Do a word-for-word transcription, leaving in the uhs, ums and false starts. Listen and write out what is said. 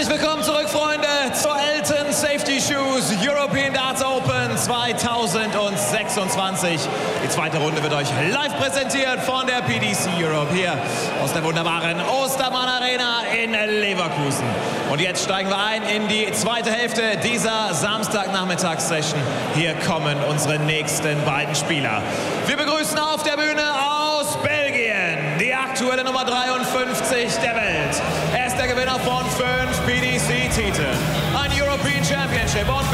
Herzlich willkommen zurück, Freunde, zur Elton Safety Shoes European Darts Open zweitausendsechsundzwanzig. Die zweite Runde wird euch live präsentiert von der P D C Europe hier aus der wunderbaren Ostermann Arena in Leverkusen. Und jetzt steigen wir ein in die zweite Hälfte dieser Samstagnachmittagssession. Hier kommen unsere nächsten beiden Spieler. Wir begrüßen auf der Bühne aus Belgien die aktuelle Nummer dreiundfünfzig der Welt. Er ist der Gewinner von fünf P D C-Titeln, ein European Championship und